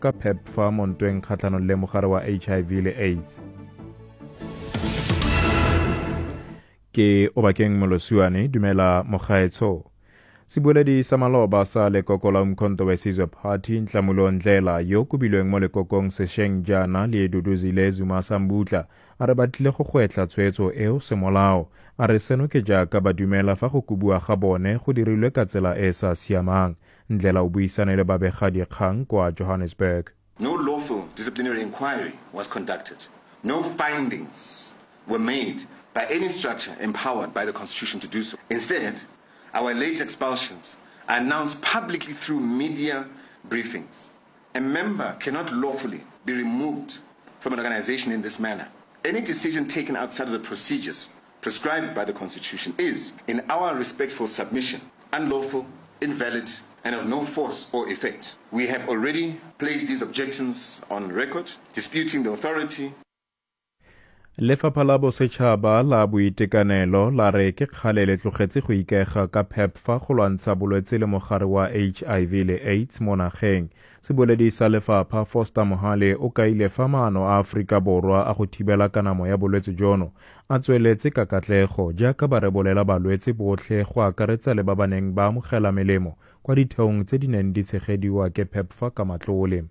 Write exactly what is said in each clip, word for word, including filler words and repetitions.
ka PEPFAR mo ntweng kgatlhanong le mogare wa H I V le AIDS. Ke Obakeng Molosiwane, dumela mogaetsho. Sibueledi sa maloba sa lekoko la Umkhonto weSizwe Party Nhlamulo Ndlela yo kubilweng mo lekokong sešeng jana le Duduzile Zuma Sambutla a re batlile go gwetla tshwetso eo semolao. A re seno ke jaaka ba dumela fa go kubua ga bone go dirilwe ka tsela e sa siamang. Ndlela o buisane le babegadikgang kwa Johannesburg. No lawful disciplinary inquiry was conducted. No findings were made by any structure empowered by the Constitution to do so. Instead, our late expulsions are announced publicly through media briefings. A member cannot lawfully be removed from an organization in this manner. Any decision taken outside of the procedures prescribed by the Constitution is, in our respectful submission, unlawful, invalid, and of no force or effect. We have already placed these objections on record, disputing the authority. Lefapha la Bosetšhaba la Boitekanelo la re ke kgale le tlogetse go ikega ka PEPFAR go lwantsha bolwetse le mogare wa H I V le AIDS mo nageng. Sebueledi sa lefapha Foster Mohale o kaile fa maano a Aforika Borwa a go thibela kanamo ya bolwetse jono a tsweletse ka katlego jaaka ba rebolela balwetse botlhe go akaretsa le ba ba neng ba amogela melemo kwa ditheong tse di neng di tshegediwa ke PEPFAR ka matlole.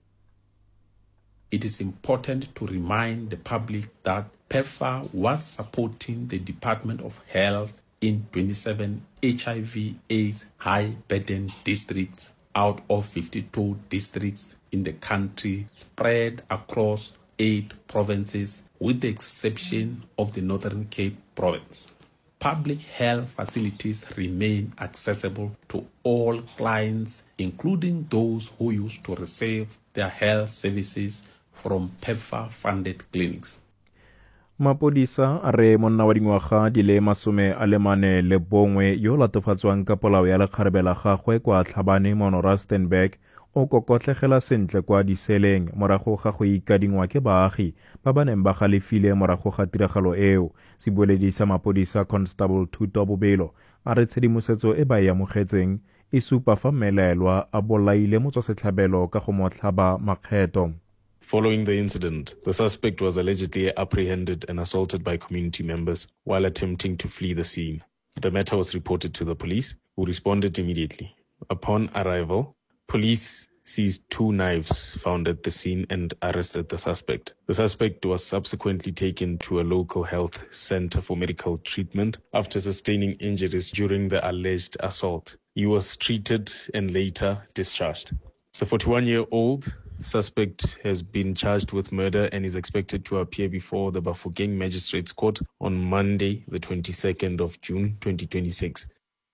It is important to remind the public that PEPFAR was supporting the Department of Health in twenty-seven H I V AIDS high-burden districts out of fifty-two districts in the country spread across eight provinces with the exception of the Northern Cape province. Public health facilities remain accessible to all clients, including those who used to receive their health services from PEPFAR-funded clinics. Mapodisa a re monna wa dingwaga di le masome a le mane le bongwe yo latofatswang ka polao ya lekgarebe la gagwe kwa Tlhabane mo Rustenburg o kokotlegela sentle kwa diseleng morago ga go ikadingwa ke baagi ba ba neng ba galefile morago ga tiragalo eo. Sebueledi sa mapodisa Constable Thuto Bobelo a re tshedimosetso e ba e amogetseng e supa fa mmelaelwa a bolaile motswasetlhabelo ka go mo tlhaba makgetho. Following the incident, the suspect was allegedly apprehended and assaulted by community members while attempting to flee the scene. The matter was reported to the police, who responded immediately. Upon arrival, police seized two knives found at the scene and arrested the suspect. The suspect was subsequently taken to a local health center for medical treatment after sustaining injuries during the alleged assault. He was treated and later discharged. The forty-one-year-old suspect has been charged with murder and is expected to appear before the Bafokeng Magistrates Court on Monday, the twenty-second of June, twenty twenty-six.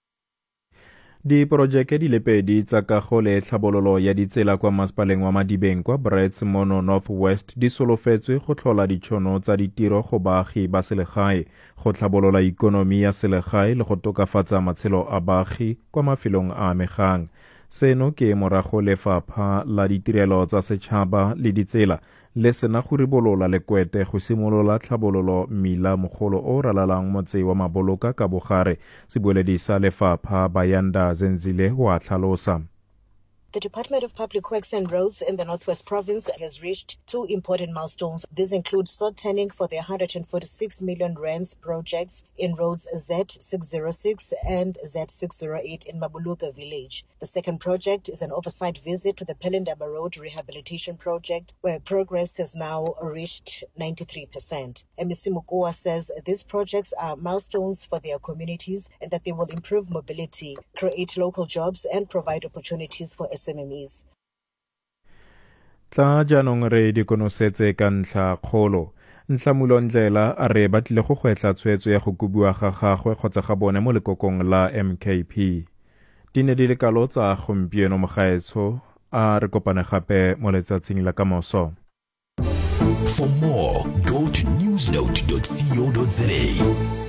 Diporojeke di le pedi tsa kago le tlhabololo ya ditsela kwa masepaleng wa Madibeng kwa Brits mono Northwest di solofetswe go tlhola ditšhono tsa ditiro go baagi ba selegae, go tlhabolola ikonomi ya selegae le go tokafatsa matshelo a baagi kwa mafelong a amegang. Seno ke morago lefapha la ditirelo tsa setšhaba le ditsela le sena go ribolola lekwete go simolola tlhabololo mmila mogolo o ralalang motse wa Maboloka ka bogare. Sebueledi sa lefapha Bayanda Zenzile wa tlhalosa. The Department of Public Works and Roads in the Northwest Province has reached two important milestones. These include sod turning for the one hundred forty-six million rands projects in roads Z six oh six and Z six oh eight in Mabuluka village. The second project is an oversight visit to the Pelindaba Road Rehabilitation Project, where progress has now reached ninety-three percent. M C Mukua says these projects are milestones for their communities and that they will improve mobility, create local jobs, and provide opportunities for S M M Es. Tla jaanong re di konosetse ka ntlha kgolo. Nhlamulo Ndlela a re batlile go gwetla tshwetso ya go kubua ga gagwe kgotsa ga bone mo lekokong la M K P. Di ne di le kalo tsa gompieno mogaetsho a re kopane gape mo letsatsing la kamoso. For more, go to newsnote dot co dot za.